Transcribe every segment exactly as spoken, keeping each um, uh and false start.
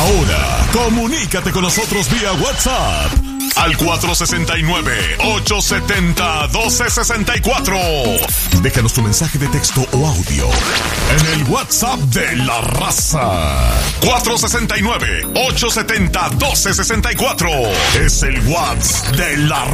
Ahora, comunícate con nosotros vía WhatsApp al cuatro seis nueve, ocho siete cero, uno dos seis cuatro. Déjanos tu mensaje de texto o audio en el WhatsApp de La Raza. cuatro seis nueve, ocho siete cero, uno dos seis cuatro. Es el WhatsApp de La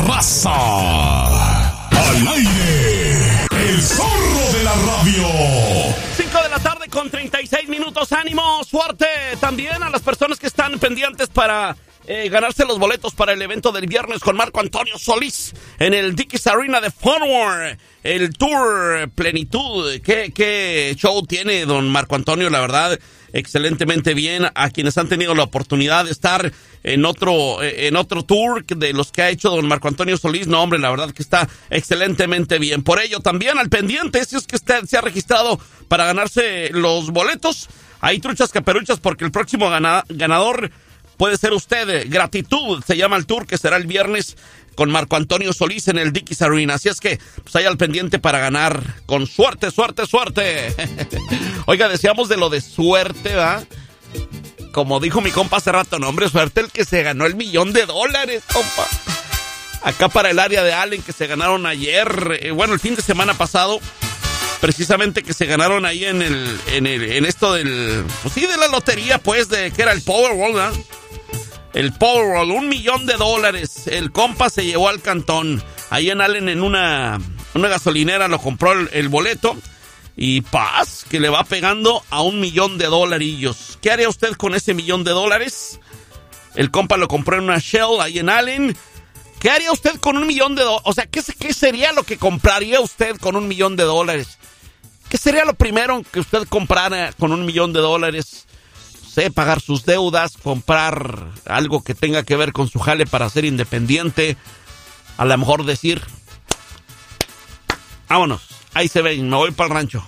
Raza. Al aire, el zorro de la radio. cinco de la tarde con treinta y seis minutos. ¡Ánimo! ¡Suerte! También a las personas que están pendientes para eh, ganarse los boletos para el evento del viernes con Marco Antonio Solís en el Dickies Arena de Fort Worth. El Tour Plenitud. ¿Qué, qué show tiene don Marco Antonio? La verdad, excelentemente bien. A quienes han tenido la oportunidad de estar en otro en otro tour de los que ha hecho don Marco Antonio Solís, no, hombre, la verdad que está excelentemente bien. Por ello, también al pendiente, si es que usted se ha registrado para ganarse los boletos, hay truchas caperuchas porque el próximo gana, ganador puede ser usted. Gratitud se llama el tour, que será el viernes con Marco Antonio Solís en el Dickies Arena. Así es que, pues ahí al pendiente para ganar con suerte, suerte, suerte. Oiga, decíamos de lo de suerte, ¿verdad? Como dijo mi compa hace rato, no, hombre, suerte el que se ganó el millón de dólares, compa. Acá para el área de Allen, que se ganaron ayer, eh, bueno, el fin de semana pasado, precisamente que se ganaron ahí en el, en el, en esto del, pues sí, de la lotería, pues, de que era el Powerball, ¿verdad? El Powerball, un millón de dólares. El compa se llevó al cantón. Ahí en Allen, en una, una gasolinera, lo compró el, el boleto. Y paz, que le va pegando a un millón de dolarillos. ¿Qué haría usted con ese millón de dólares? El compa lo compró en una Shell ahí en Allen. ¿Qué haría usted con un millón de dólares? O sea, ¿qué, ¿qué sería lo que compraría usted con un millón de dólares? ¿Qué sería lo primero que usted comprara con un millón de dólares? No sé, pagar sus deudas, comprar algo que tenga que ver con su jale para ser independiente. A lo mejor decir, vámonos. Ahí se ven, me voy para el rancho.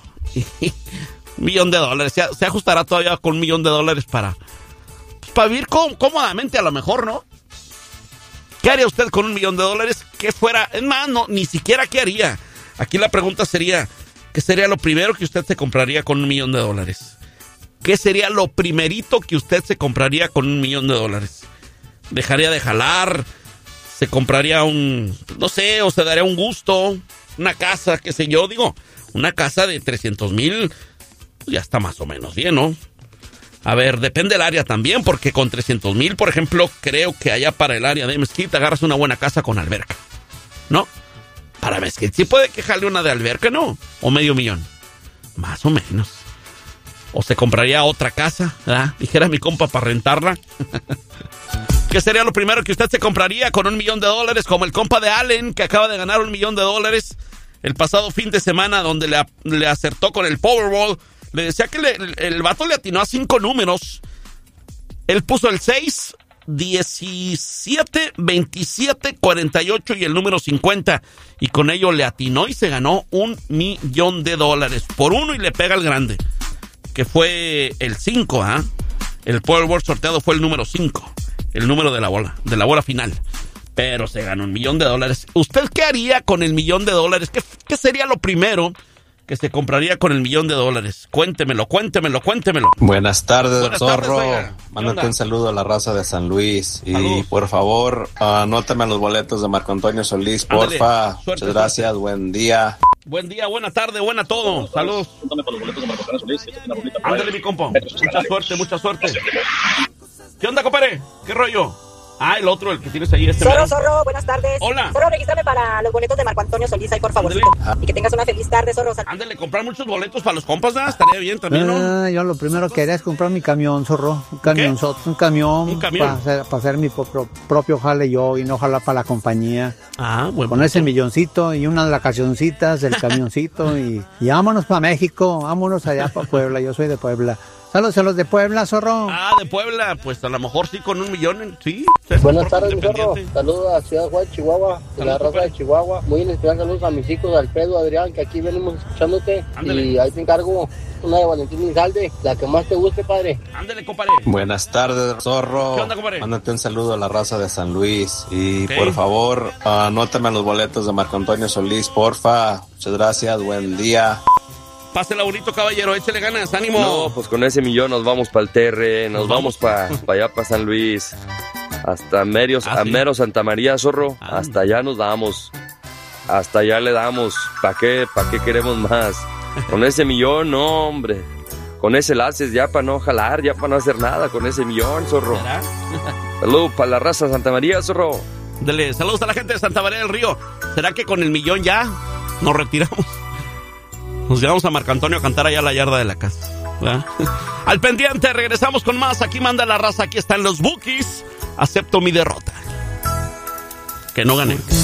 Un millón de dólares. Se, se ajustará todavía con un millón de dólares para, pues, para vivir com- cómodamente, a lo mejor, ¿no? ¿Qué haría usted con un millón de dólares? ¿Qué fuera? Es más, no, ni siquiera qué haría. Aquí la pregunta sería, ¿qué sería lo primero que usted se compraría con un millón de dólares? ¿Qué sería lo primerito que usted se compraría con un millón de dólares? ¿Dejaría de jalar? ¿Se compraría un, no sé, o se daría un gusto? Una casa, qué sé yo, digo, una casa de trescientos mil, pues ya está más o menos bien, ¿no? A ver, depende del área también, porque con trescientos mil, por ejemplo, creo que allá para el área de Mesquite agarras una buena casa con alberca, ¿no? Para Mesquite sí puede que jale una de alberca, ¿no? O medio millón, más o menos. O se compraría otra casa, ¿verdad? Dijera mi compa para rentarla. ¿Qué sería lo primero que usted se compraría con un millón de dólares? Como el compa de Allen, que acaba de ganar un millón de dólares el pasado fin de semana, donde le, le acertó con el Powerball. Le decía que le, el, el vato le atinó a cinco números. Él puso el seis, diecisiete, veintisiete, cuarenta y ocho y el número cincuenta. Y con ello le atinó y se ganó un millón de dólares. Por uno y le pega el grande, que fue el cinco, ¿ah? ¿eh? El Powerball sorteado fue el número cinco. El número de la bola, de la bola final. Pero se ganó un millón de dólares. ¿Usted qué haría con el millón de dólares? ¿Qué, qué sería lo primero que se compraría con el millón de dólares? Cuéntemelo, cuéntemelo, cuéntemelo. Buenas tardes, Buenas Zorro. tardes, Mándate un saludo a la raza de San Luis. Y Salud. por favor, anótame los boletos de Marco Antonio Solís, Ándale. porfa. Suerte, Muchas gracias, suerte. buen día. Buen día, buena tarde, buena todo. Saludos. Ándale, mi compa. Mucha suerte, mucha suerte. ¿Qué onda, compadre? ¿Qué rollo? Ah, el otro, el que tienes ahí. Este Zorro, mero. Zorro, buenas tardes. Hola. Zorro, regístrame para los boletos de Marco Antonio Solís ahí, por favorcito. Y que tengas una feliz tarde, Zorro. Ándale, comprar muchos boletos para los compas, ¿verdad? Estaría bien también, ¿no? Ah, yo lo primero que haría es comprar mi camión, Zorro. Un camión, un camión. Un camión. Para hacer, para hacer mi propio, propio jale yo y no jalar para la compañía. Ah, bueno. Con ese milloncito y unas vacacioncitas del camioncito y, y vámonos para México, vámonos allá para Puebla. Yo soy de Puebla. Saludos a los de Puebla, Zorro. Ah, de Puebla, pues a lo mejor sí con un millón, sí. Buenas tardes, mi Zorro. Saludos a Ciudad Juárez, Chihuahua, de la raza de Chihuahua. Muy en especial saludos a mis hijos, Alfredo, Adrián, que aquí venimos escuchándote. Ándale. Y ahí te encargo una de Valentín Izalde, la que más te guste, padre. Ándale, compadre. Buenas tardes, Zorro. ¿Qué onda, compadre? Mándate un saludo a la raza de San Luis. Y Okay. por favor, anótame los boletos de Marco Antonio Solís, porfa. Muchas gracias, buen día. Pásela bonito, caballero, échale ganas, ánimo. No, pues con ese millón nos vamos para el Terre, nos, nos vamos, vamos para pa allá, para San Luis, hasta Merios, ah, a sí. Mero Santa María, zorro, ah. hasta allá nos damos, hasta allá le damos, ¿para qué, para qué queremos más? Con ese millón, no, hombre, con ese la haces ya para no jalar, ya para no hacer nada, con ese millón, zorro. Saludos para la raza Santa María, zorro. Dele, saludos a la gente de Santa María del Río. ¿Será que con el millón ya nos retiramos? Nos llevamos a Marco Antonio a cantar allá a la yarda de la casa, ¿verdad? Al pendiente, regresamos con más. Aquí manda la raza, aquí están los Bookies. Acepto mi derrota. Que no gané.